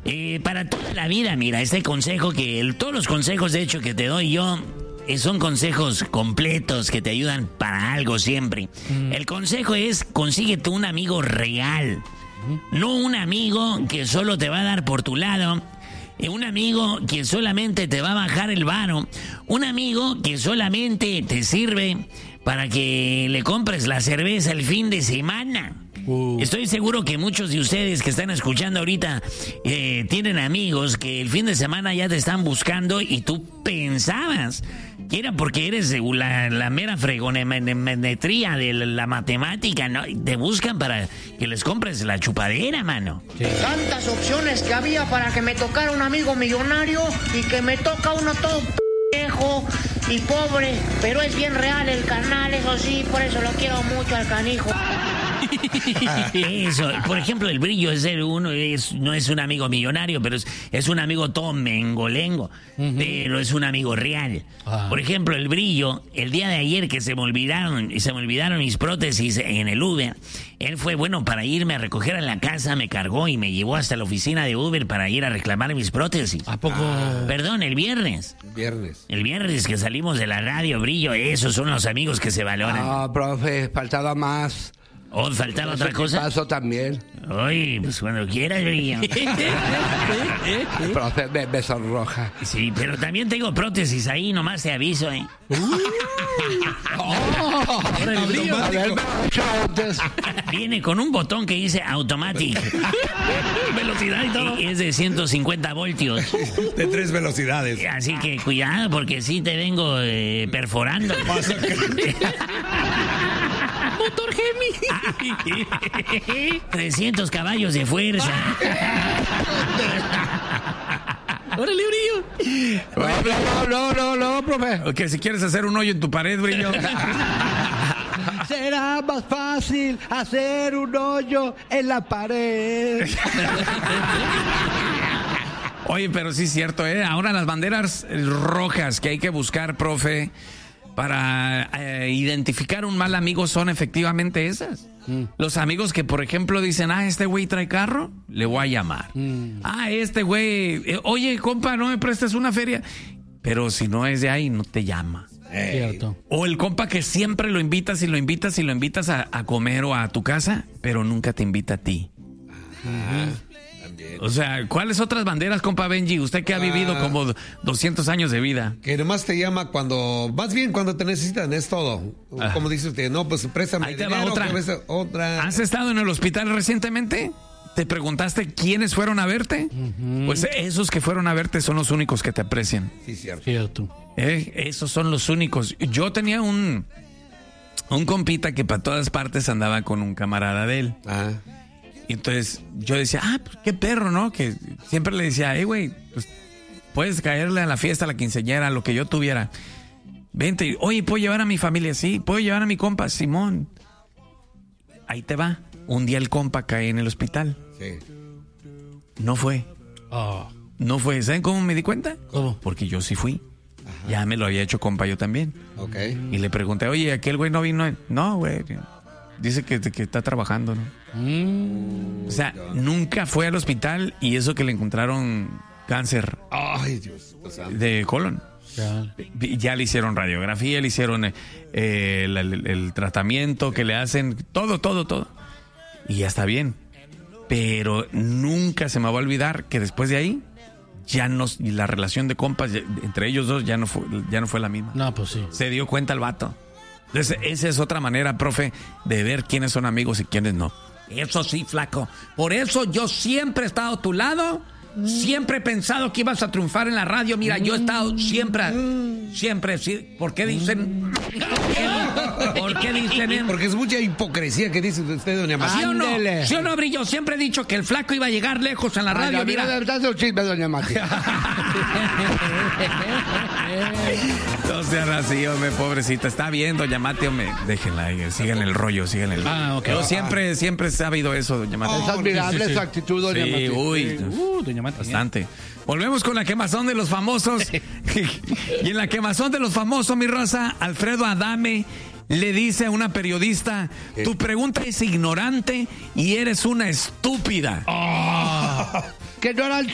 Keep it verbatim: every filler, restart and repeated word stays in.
Eh, para toda la vida, mira, este consejo que... El, todos los consejos, de hecho, que te doy yo... Eh, son consejos completos que te ayudan para algo siempre. Mm. El consejo es, consíguete un amigo real. Mm. No un amigo que solo te va a dar por tu lado. Eh, un amigo que solamente te va a bajar el varo. Un amigo que solamente te sirve para que le compres la cerveza el fin de semana. Uh. Estoy seguro que muchos de ustedes que están escuchando ahorita eh, tienen amigos que el fin de semana ya te están buscando y tú pensabas que era porque eres la, la mera fregonemetría de la, la matemática, ¿no? Te buscan para que les compres la chupadera, mano. Sí. Tantas opciones que había para que me tocara un amigo millonario y que me toca uno todo viejo y pobre, pero es bien real el canal, eso sí, por eso lo quiero mucho al canijo. Eso, por ejemplo, el Brillo es ser uno, es, no es un amigo millonario, pero es, es un amigo todo mengolengo, uh-huh. Pero es un amigo real. Uh-huh. Por ejemplo, el Brillo, el día de ayer que se me olvidaron, se me olvidaron mis prótesis en el Uber, él fue bueno para irme a recoger a la casa, me cargó y me llevó hasta la oficina de Uber para ir a reclamar mis prótesis. ¿A poco? Ah. Perdón, el viernes. Viernes. El viernes que salimos de la radio, Brillo, esos son los amigos que se valoran. Ah, profe, faltaba más. ¿O faltaba otra cosa? Paso también. Ay, pues cuando quieras, Brillo. Profe, me, me sonroja. Sí, pero también tengo prótesis ahí, nomás te aviso, ¿eh? Uh. Oh, el Brillo. Viene con un botón que dice automatic. Velocidad y todo. Es de ciento cincuenta voltios. De tres velocidades. Así que cuidado, porque sí te vengo eh, perforando. Motor Gemi. trescientos caballos de fuerza. ¡Órale, Brillo! No, no, no, no, profe. Que si quieres hacer un hoyo en tu pared, Brillo. Será más fácil hacer un hoyo en la pared. Oye, pero sí es cierto, ¿eh? Ahora las banderas rojas que hay que buscar, profe, para eh, identificar un mal amigo son efectivamente esas. Mm. Los amigos que, por ejemplo, dicen, ah, este güey trae carro, le voy a llamar. Mm. Ah, este güey, eh, oye, compa, ¿no me prestas una feria? Pero si no es de ahí, no te llama. Cierto. O el compa que siempre lo invitas y lo invitas y lo invitas a, a comer o a tu casa, pero nunca te invita a ti. Ajá. O sea, ¿cuáles otras banderas, compa Benji? Usted que ha vivido ah, como doscientos años de vida. Que nomás te llama cuando, más bien cuando te necesitan, es todo. Ah. Como dice usted, no, pues préstame Ahí te dinero, va otra. Presta, otra. ¿Has estado en el hospital recientemente? ¿Te preguntaste quiénes fueron a verte? Uh-huh. Pues esos que fueron a verte son los únicos que te aprecian. Sí, cierto. Cierto. Eh, esos son los únicos. Yo tenía un, un compita que para todas partes andaba con un camarada de él. Ah. Y entonces yo decía, ah, pues qué perro, ¿no? Que siempre le decía, hey, güey, pues puedes caerle a la fiesta, a la quinceañera, a lo que yo tuviera. Vente, oye, ¿puedo llevar a mi familia? Sí, ¿puedo llevar a mi compa? Simón. Ahí te va. Un día el compa cae en el hospital. Sí. No fue. Oh. No fue. ¿Saben cómo me di cuenta? ¿Cómo? Porque yo sí fui. Ajá. Ya me lo había hecho compa yo también. Ok. Y le pregunté, oye, ¿aquel güey no vino? No, güey. Dice que, que está trabajando, ¿no? Mm. O sea, nunca fue al hospital y eso que le encontraron cáncer. Ay, Dios. De colon. Ya. ya le hicieron radiografía, le hicieron eh, el, el, el tratamiento que le hacen, todo, todo, todo. Y ya está bien. Pero nunca se me va a olvidar que después de ahí, ya no, la relación de compas entre ellos dos ya no fue, ya no fue la misma. No, pues sí. Se dio cuenta el vato. Entonces, esa es otra manera, profe, de ver quiénes son amigos y quiénes no. Eso sí, flaco. Por eso yo siempre he estado a tu lado. Siempre he pensado que ibas a triunfar en la radio. Mira, yo he estado siempre, siempre, sí. ¿Por qué dicen? ¿Por qué dicen? Porque es mucha hipocresía que dice usted, doña Mati. ¿Sí o no? ¿Sí o no, Brillo? Siempre he dicho que el flaco iba a llegar lejos en la radio. Ay, mira, mira, mira, un chisme, doña Mati. No sean así, hombre, pobrecita. Está bien, doña Mati, hombre. Déjenla ahí, sigan el rollo, sigan el rollo. Ah, ok. Yo ah, siempre, ah. siempre he sabido eso, doña Mati. Es admirable sí, sí, sí. su actitud, doña sí, Mati. Uy, uh, doña Mati. Bastante. Volvemos con la quemazón de los famosos. Y en la quemazón de los famosos, mi raza, Alfredo Adame le dice a una periodista, tu pregunta es ignorante y eres una estúpida. Oh. Que no era el